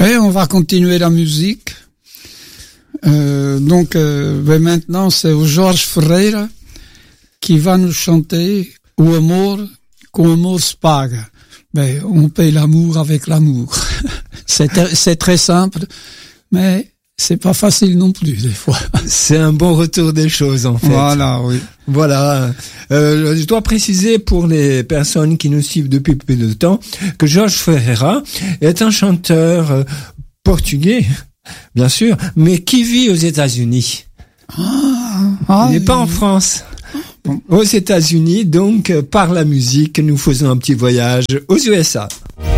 Et on va continuer la musique. Maintenant, c'est Jorge Ferreira qui va nous chanter O amor com amor se paga. On paye l'amour avec l'amour. C'est très simple, mais c'est pas facile non plus des fois. C'est un bon retour des choses en fait. Voilà, oui. Voilà. Je dois préciser pour les personnes qui nous suivent depuis peu de temps que Jorge Ferreira est un chanteur portugais, bien sûr, mais qui vit aux États-Unis. Il n'est pas en France. Aux États-Unis, donc par la musique, nous faisons un petit voyage aux USA.